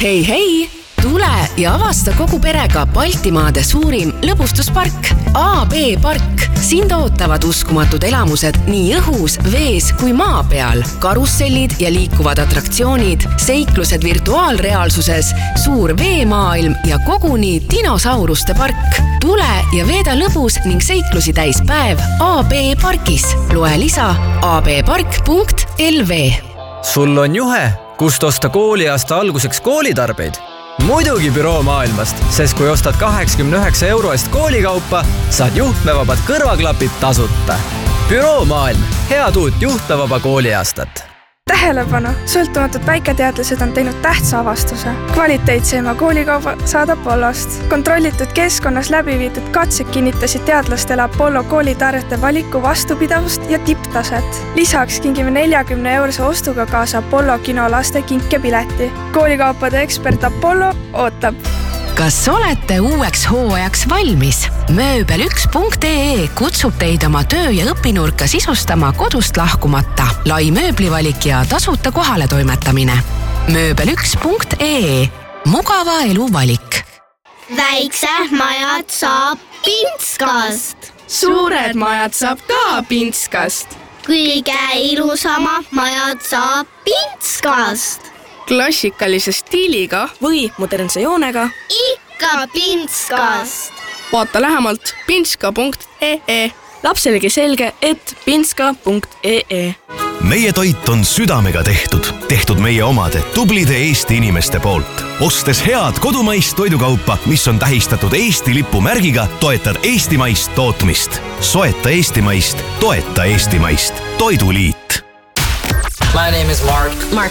Hei! Tule ja avasta kogu perega Baltimaade suurim lõbustuspark AB Park. Sind ootavad uskumatud elamused nii õhus, vees kui maa peal. Karussellid ja liikuvad atraktsioonid, seiklused virtuaalreaalsuses, suur veemaailm ja koguni dinosauruste park. Tule ja veeda lõbus ning seiklusi täis päev AB Parkis. Loe lisa abpark.lv. Sul on juhe, kust osta kooliaasta alguseks koolitarbeid? Muidugi Büroo maailmast, sest kui ostad 89 € eest koolikaupa, saad juhtmevabad kõrvaklapid tasuta. Büroo maailm, head uut juhtmevaba kooliaastat. Tähelepanu! Sõltumatud väiketeadlased on teinud tähtsa avastuse. Kvaliteetseima koolikauba saad Apollost. Kontrollitud keskkonnas läbi viidud katsed kinnitasid teadlastele Apollo koolitarjete valiku vastupidavust ja tipptaset. Lisaks kingime 40 € ostuga kaasa Apollo kino laste kinkepileti. Koolikaupade ekspert Apollo ootab. Kas olete uueks hooajaks valmis? Mööbel1.ee kutsub teid oma töö- ja õpinurka sisustama kodust lahkumata. Lai mööblivalik ja tasuta kohale toimetamine. Mööbel1.ee. Mugava elu valik. Väiksed majad saab Pintskast. Suured majad saab ka Pintskast. Kõige ilusama majad saab Pintskast. Klassikalise stiiliga või modernse joonega. Ikka Pintskast. Vaata lähemalt pintska.ee. Lapselegi selge, et pintska.ee. Meie toit on südamega tehtud meie omade tublide Eesti inimeste poolt. Ostes head kodumaist toidukaupa, mis on tähistatud Eesti lipu märgiga, toetad eestimaist tootmist. Soeta eestimaist, toeta eestimaist. Toiduliit. My name is Mark. Mark